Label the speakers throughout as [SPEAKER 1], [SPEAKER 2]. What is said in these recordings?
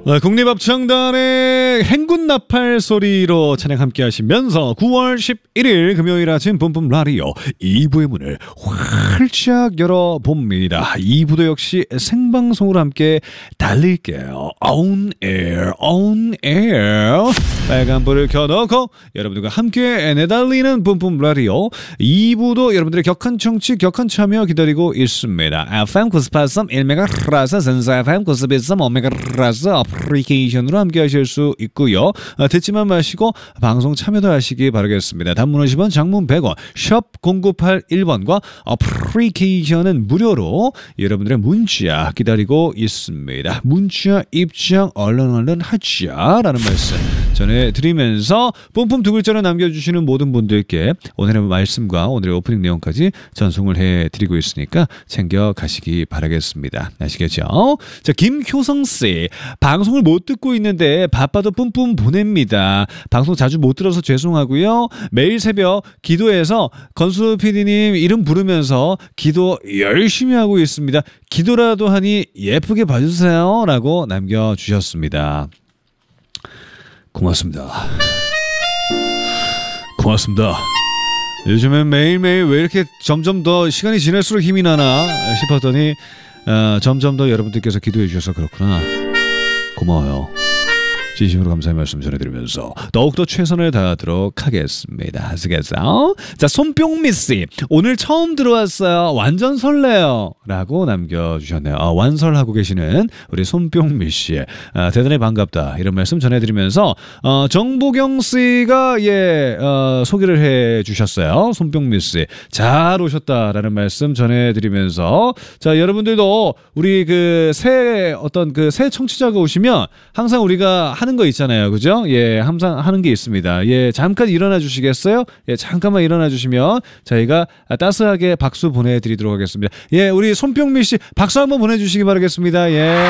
[SPEAKER 1] 국립합창단의 행군 나팔 소리로 찬양 함께 하시면서 9월 11일 금요일 아침 뿜뿜 라디오 2부의 문을 활짝 열어봅니다. 2부도 역시 생방송으로 함께 달릴게요. On air, on air. 빨간불을 켜놓고 여러분들과 함께 내달리는 뿜뿜 라디오 2부도 여러분들의 격한 청취, 격한 참여 기다리고 있습니다. FM 98.1 MHz, 전사 FM 91.5 MHz 어플리케이션으로 함께 하실 수 있고요. 듣지만 마시고 방송 참여도 하시기 바라겠습니다. 단문 50원, 장문 100원, 샵 0981번과 어플리케이션은 무료로 여러분들의 문자 기다리고 있습니다. 문자 입장 얼른 하자라는 말씀 전해드리면서 뿜뿜 두 글자를 남겨주시는 모든 분들께 오늘의 말씀과 오늘의 오프닝 내용까지 전송을 해드리고 있으니까 챙겨가시기 바라겠습니다. 아시겠죠? 자, 김효성씨, 방송을 못 듣고 있는데 바빠도 뿜뿜 보냅니다. 방송 자주 못 들어서 죄송하고요. 매일 새벽 기도해서 건수 PD님 이름 부르면서 기도 열심히 하고 있습니다. 기도라도 하니 예쁘게 봐주세요 라고 남겨주셨습니다. 고맙습니다. 요즘엔 매일매일 왜 이렇게 점점 더 시간이 지날수록 힘이 나나 싶었더니 점점 더 여러분들께서 기도해 주셔서 그렇구나. 고마워요. 진심으로 감사의 말씀 전해드리면서 더욱더 최선을 다하도록 하겠습니다. 아시겠어요? 자, 손뿅미씨, 오늘 처음 들어왔어요. 완전 설레요 라고 남겨주셨네요. 완설하고 계시는 우리 손뿅미씨, 대단히 반갑다 이런 말씀 전해드리면서 정보경씨가 소개를 해주셨어요. 손뿅미씨 잘 오셨다라는 말씀 전해드리면서, 자, 여러분들도 우리 새 청취자가 오시면 항상 우리가 하는 거 있잖아요. 그죠? 예, 항상 하는 게 있습니다. 예, 잠깐 일어나 주시겠어요? 예, 잠깐만 일어나 주시면 저희가 따스하게 박수 보내드리도록 하겠습니다. 예, 우리 손병미 씨 박수 한번 보내주시기 바라겠습니다. 예.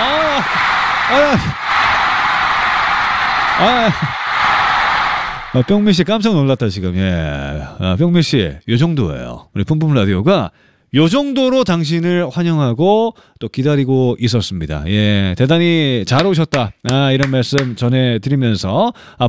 [SPEAKER 1] 병미 씨 깜짝 놀랐다 지금. 예, 병미 씨, 요 정도예요. 우리 뿜뿜 라디오가 요 정도로 당신을 환영하고 또 기다리고 있었습니다. 예, 대단히 잘 오셨다. 이런 말씀 전해드리면서